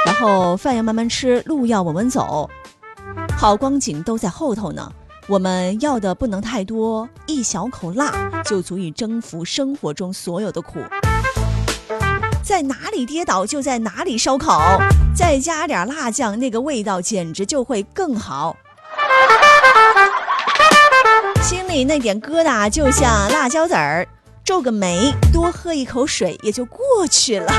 然后饭要慢慢吃，路要稳稳走，好光景都在后头呢。我们要的不能太多，一小口辣就足以征服生活中所有的苦。在哪里跌倒就在哪里烧烤，再加点辣酱，那个味道简直就会更好。心里那点疙瘩就像辣椒籽儿，皱个眉，多喝一口水也就过去了。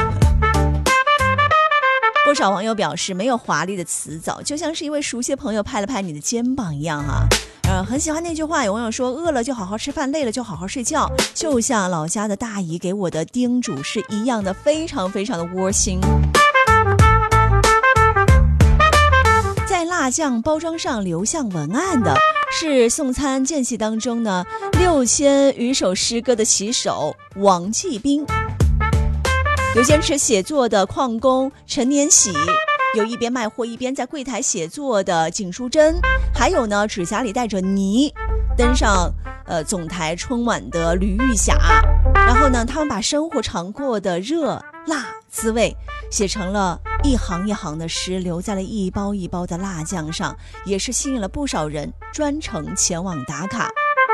不少网友表示，没有华丽的辞藻，就像是一位熟悉的朋友拍了拍你的肩膀一样啊。很喜欢那句话，有网友说，饿了就好好吃饭，累了就好好睡觉，就像老家的大姨给我的叮嘱是一样的，非常非常的窝心。在辣酱包装上留下文案的是送餐间隙当中呢6000余首诗歌的旗手王继兵，有坚持写作的矿工陈年喜，有一边卖货一边在柜台写作的景淑珍，还有呢指甲里带着泥登上总台春晚的吕玉霞。然后呢，他们把生活尝过的热辣滋味写成了一行一行的诗，留在了一包一包的辣酱上，也是吸引了不少人专程前往打卡。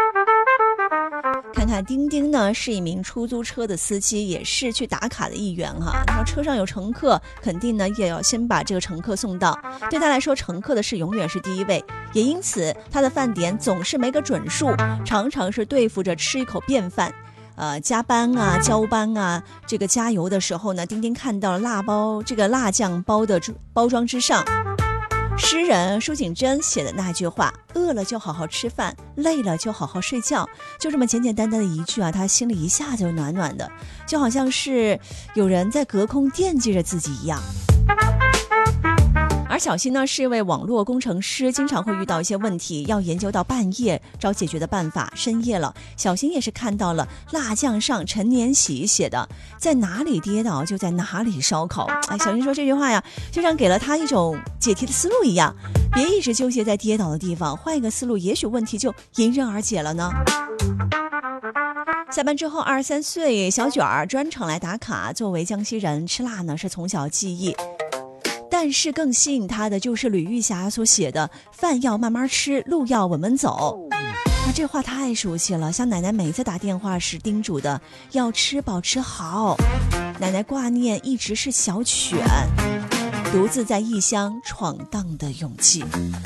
看看丁丁呢，是一名出租车的司机，也是去打卡的一员哈。他说车上有乘客，肯定呢也要先把这个乘客送到。对他来说，乘客的事永远是第一位，也因此他的饭点总是没个准数，常常是对付着吃一口便饭。加班啊，交班啊，这个加油的时候呢，丁丁看到了这个辣酱包的包装之上，诗人舒景珍写的那句话，饿了就好好吃饭，累了就好好睡觉，就这么简简单单的一句啊，他心里一下就暖暖的，就好像是有人在隔空惦记着自己一样。而小新呢是一位网络工程师，经常会遇到一些问题，要研究到半夜找解决的办法。深夜了，小新也是看到了辣酱上陈年喜写的在哪里跌倒就在哪里烧烤。小新说这句话呀，就像给了他一种解题的思路一样，别一直纠结在跌倒的地方，换一个思路，也许问题就迎刃而解了呢。下班之后，23岁小卷儿专程来打卡。作为江西人，吃辣呢是从小记忆，但是更吸引他的就是吕玉霞所写的饭要慢慢吃，路要稳稳走。这话太熟悉了，像奶奶每次打电话时叮嘱的要吃饱吃好。奶奶挂念一直是小犬独自在异乡闯荡的勇气。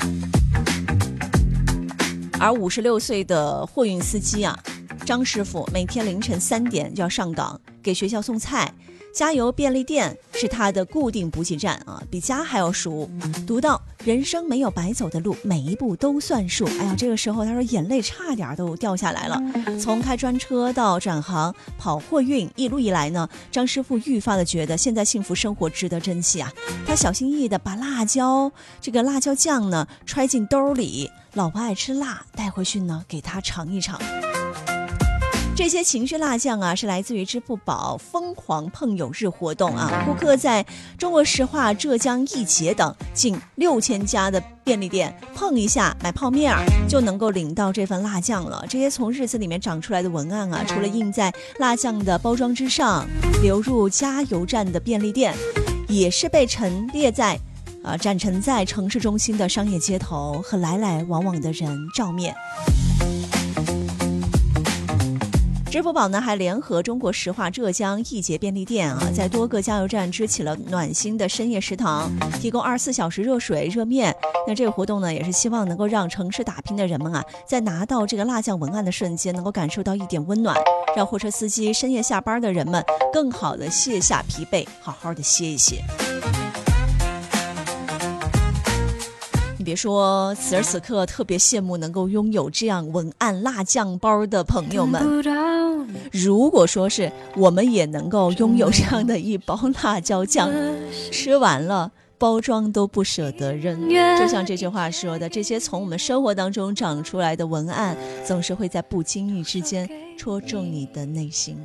而56岁的货运司机啊，张师傅每天凌晨3点就要上岗，给学校送菜。加油便利店是他的固定补给站啊，比家还要熟。读到人生没有白走的路，每一步都算数。哎呀，这个时候他说眼泪差点都掉下来了。从开专车到转行跑货运，一路以来呢，张师傅愈发的觉得现在幸福生活值得珍惜啊。他小心翼翼的把这个辣椒酱呢揣进兜里，老婆爱吃辣，带回去呢给他尝一尝。这些情绪辣酱啊，是来自于支付宝疯狂碰友日活动啊！顾客在中国石化、浙江易捷等近6000家的便利店碰一下买泡面就能够领到这份辣酱了。这些从日子里面长出来的文案啊，除了印在辣酱的包装之上，流入加油站的便利店，也是被展陈在城市中心的商业街头和来来往往的人照面。支付宝呢还联合中国石化、浙江易捷便利店啊，在多个加油站支起了暖心的深夜食堂，提供24小时热水、热面。那这个活动呢，也是希望能够让城市打拼的人们啊，在拿到这个辣酱文案的瞬间，能够感受到一点温暖，让货车司机、深夜下班的人们更好的卸下疲惫，好好的歇一歇。你别说，此时此刻特别羡慕能够拥有这样文案辣酱包的朋友们。如果说是我们也能够拥有这样的一包辣椒酱，吃完了包装都不舍得扔。就像这句话说的，这些从我们生活当中长出来的文案，总是会在不经意之间戳中你的内心。